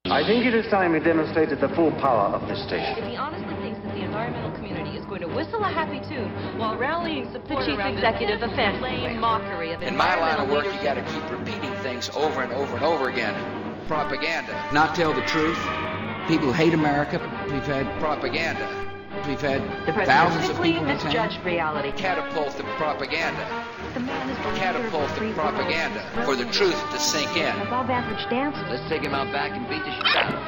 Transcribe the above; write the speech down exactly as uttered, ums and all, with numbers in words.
I think it is time we demonstrated the full power of this station. If he honestly thinks that the environmental community is going to whistle a happy tune while rallying support the chief around executive this offense lame mockery of In my line of work, you environmental got to keep repeating things over and over and over again. Propaganda. Not tell the truth. People who hate America. We've had propaganda. We've had The president thousands of simply people in town. misjudged reality. Catapult the propaganda. The man is the leader of Catapult the the free propaganda world. for the truth to sink in. Above average dancers. Let's take him out back and beat the shit out of him.